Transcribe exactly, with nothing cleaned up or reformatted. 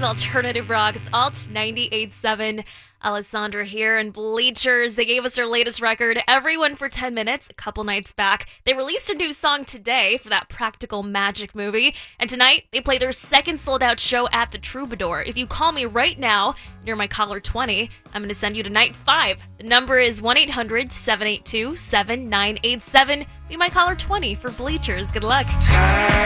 Alternative Rock. It's Alt ninety-eight point seven. Alessandra here, and Bleachers, they gave us their latest record, Everyone for ten minutes, a couple nights back. They released a new song today for that Practical Magic movie, and tonight they play their second sold-out show at the Troubadour. If you call me right now, near my caller twenty, I'm going to send you to night five. The number is one eight hundred seven eight two seven nine eight seven. Be my caller twenty for Bleachers. Good luck.